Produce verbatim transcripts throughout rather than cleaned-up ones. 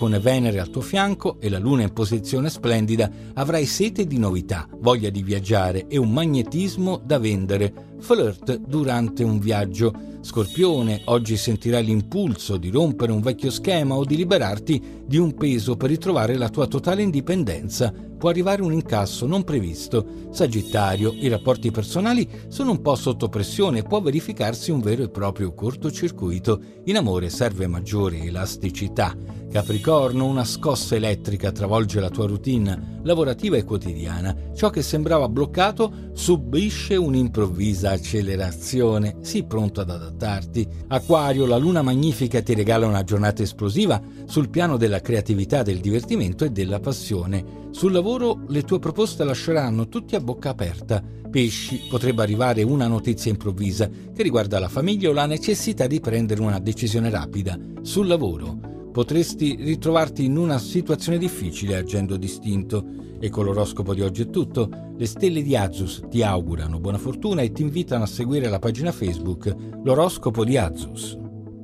con Venere al tuo fianco e la Luna in posizione splendida, avrai sete di novità, voglia di viaggiare e un magnetismo da vendere. Flirt durante un viaggio. Scorpione, oggi sentirai l'impulso di rompere un vecchio schema o di liberarti di un peso per ritrovare la tua totale indipendenza. Può arrivare un incasso non previsto. Sagittario, i rapporti personali sono un po' sotto pressione e può verificarsi un vero e proprio cortocircuito. In amore serve maggiore elasticità. Capricorno, una scossa elettrica travolge la tua routine lavorativa e quotidiana. Ciò che sembrava bloccato subisce un'improvvisa accelerazione. Sii pronto ad adattarti. Acquario, la luna magnifica ti regala una giornata esplosiva sul piano della creatività, del divertimento e della passione. Sul lavoro le tue proposte lasceranno tutti a bocca aperta. Pesci, potrebbe arrivare una notizia improvvisa che riguarda la famiglia o la necessità di prendere una decisione rapida. Sul lavoro potresti ritrovarti in una situazione difficile agendo distinto. E con l'oroscopo di oggi è tutto. Le stelle di Azus ti augurano buona fortuna e ti invitano a seguire la pagina Facebook L'oroscopo di Azus.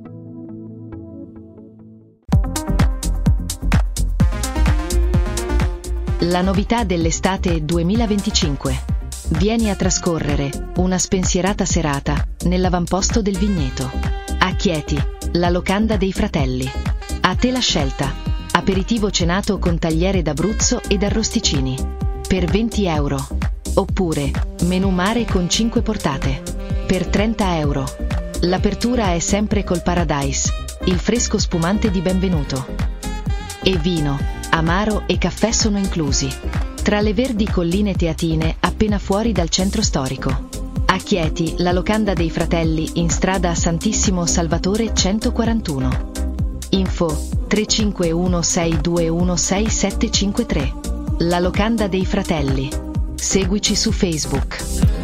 La novità dell'estate duemilaventicinque. Vieni a trascorrere una spensierata serata nell'avamposto del vigneto. A Chieti, la locanda dei fratelli. A te la scelta. Aperitivo cenato con tagliere d'Abruzzo ed arrosticini. Per venti euro. Oppure, menù mare con cinque portate. Per trenta euro. L'apertura è sempre col Paradise, il fresco spumante di benvenuto. E vino, amaro e caffè sono inclusi. Tra le verdi colline teatine appena fuori dal centro storico. A Chieti, la locanda dei fratelli in strada a Santissimo Salvatore centoquarantuno. Info tre cinque uno sei due uno sei sette cinque tre. La locanda dei fratelli. Seguici su Facebook.